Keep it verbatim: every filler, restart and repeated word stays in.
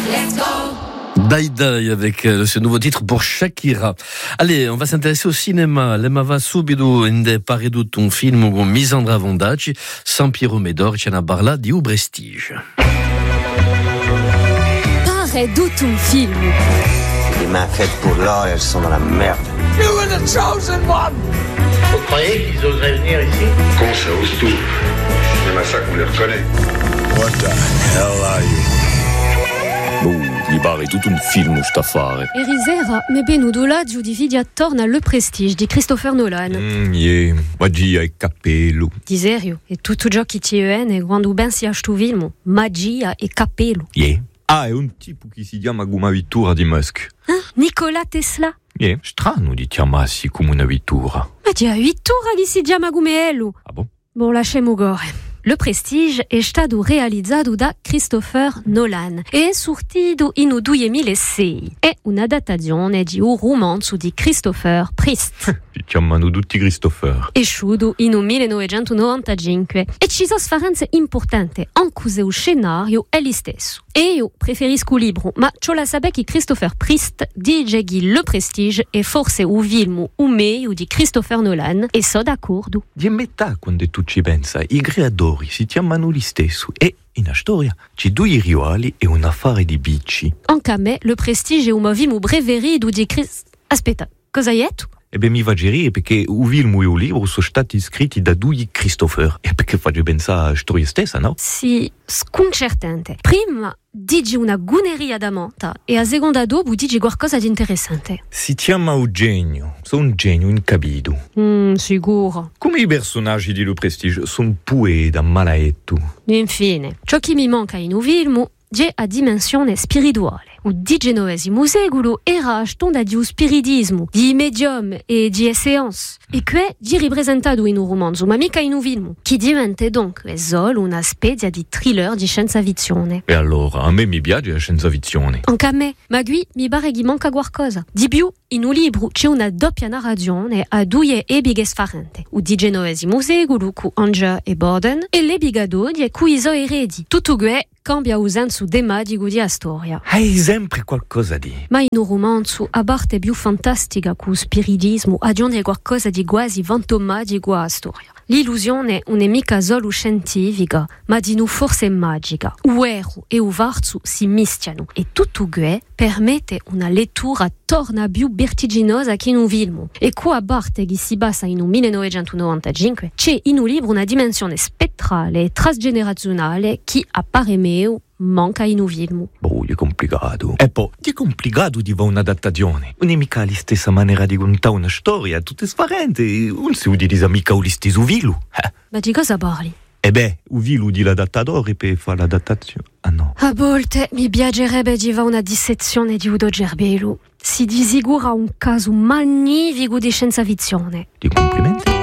let's go. Die Die avec euh, ce nouveau titre pour Shakira. Allez, on va s'intéresser au cinéma. Lema va subito indepare tutto un film con Misandra Vondaci, San Piero Medorci, una parla di un prestige. Pare tutto un film. Les mains faites pour l'or, elles sont dans la merde. You were the chosen one. Vous croyez qu'ils oseraient venir ici? Con, ça ose tout. C'est même à ça qu'on les reconnaît. What the hell are you? Oh, mi pare tutto un film sta a fare. Erisera mi è venuto là giudici attorno al Prestige di Christopher Nolan. Mm, yeah, magia e capello. Di serio, e tutto ciò che ti viene quando ben si sto film, magia e capello. Yeah. Ah, è un tipo che si chiama come una vittura di Musk. Eh? Nikola Tesla? Yeah, strano di chiamarsi come una vittura. Ma di vittura che si chiama come Elu. Ah bon? Bon, lasciamo gore. Le Prestige è stato realizzato da Christopher Nolan e è sortito in duemilasei. È un'adattazione di un romanzo di Christopher Priest. Ci chiamano tutti Christopher. Esciuto in millenovecentonovantacinque. E ci sono differenze importanti, anche se il scenario è lo stesso. E io preferisco il libro, ma ciò la sape che Christopher Priest dice che Le Prestige è forse un film un meglio di Christopher Nolan e sono d'accordo. Di metà quando tu ci pensa, i creatori si chiamano gli stessi e in una storia c'è due rivali e un affare di bici. Anche a me, Le Prestige è un film preferito di Chris... Aspetta, cosa hai detto? E beh, mi fa girare perché il film e il libro sono stati scritti da due Christopher e perché faccio pensare alla storia stessa, no? Sì, sconcertante. Prima dici una guneria da monta e a seconda dopo dici qualcosa di interessante. Si chiama Eugenio, sono un genio incapito. Mm, sicuro. Come i personaggi di Le Prestige sono poeta, malaetto. Infine, ciò che mi manca in un film è a dimensione spirituale. Il diciannovesimo secolo era stonda di spiritismo, di medium e di seance. E che è ripresentato in un romanzo, ma mica in un film, che diventa dunque solo una specie di thriller di scienza ficzione. E allora, a me mi piace la scienza ficzione. Anche a me, ma qui mi pare che manca qualcosa. Di più, in un libro c'è una doppia narrazione a due epoche differenti. Il diciannovesimo secolo con Angers e Borden e l'epoca d'oggi con i suoi eredi. Tutto che cambia il senso tematico della storia. Hai sempre qualcosa di... Ma in un romanzo, a parte più fantastica con spiritismo, aggiunge qualcosa di quasi fantomatico alla storia. L'illusione non è mica solo scientifica, ma di nu forse magica. Il vero e il varzo si mischiano e tutto che permette una lettura torna più vertiginosa che in un film. E qua a parte che si basa in un millenovecentonovantacinque, c'è in un libro una dimensione spettrale e transgenerazionale che appare meglio manca in un film. Boh, è complicato. E poi, è complicato di fare un'adattazione. Non è mica la stessa maniera di contare una storia, tutte differenti. Non si utilizza mica lo stesso vilo. Eh. Ma di cosa parli? E beh, il vilo di l'adattatore per fare l'adattazione. Ah no. A volte mi piacerebbe di fare una dissezione di Udo Gerbello. Si di sicuro un caso magnifico di scienza ficzione. Ti complimenti?